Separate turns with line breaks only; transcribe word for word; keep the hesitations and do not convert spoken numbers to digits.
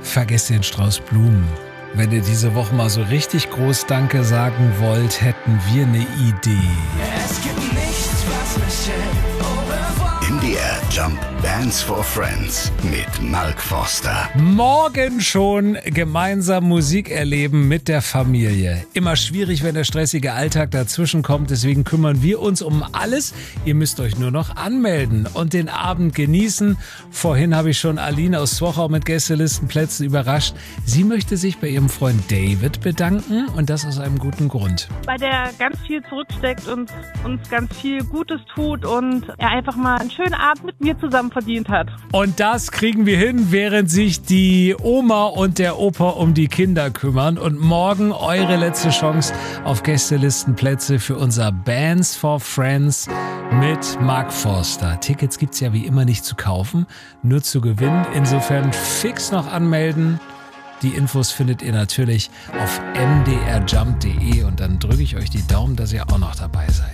vergesst den Strauß Blumen. Wenn ihr diese Woche mal so richtig groß Danke sagen wollt, hätten wir eine Idee.
Es gibt nichts, was mich hält. Au revoir.
M D R Jump Bands for Friends mit Mark Forster.
Morgen schon gemeinsam Musik erleben mit der Familie. Immer schwierig, wenn der stressige Alltag dazwischen kommt. Deswegen kümmern wir uns um alles. Ihr müsst euch nur noch anmelden und den Abend genießen. Vorhin habe ich schon Aline aus Zwochau mit Gästelistenplätzen überrascht. Sie möchte sich bei ihrem Freund David bedanken und das aus einem guten Grund.
Weil der ganz viel zurücksteckt und uns ganz viel Gutes tut und er einfach mal einen schönen Abend mit mir zusammen verdient hat.
Und das kriegen wir hin, während sich die Oma und der Opa um die Kinder kümmern. Und morgen eure letzte Chance auf Gästelistenplätze für unser Bands for Friends mit Mark Forster. Tickets gibt's ja wie immer nicht zu kaufen, nur zu gewinnen. Insofern fix noch anmelden. Die Infos findet ihr natürlich auf m d r jump punkt d e und dann drücke ich euch die Daumen, dass ihr auch noch dabei seid.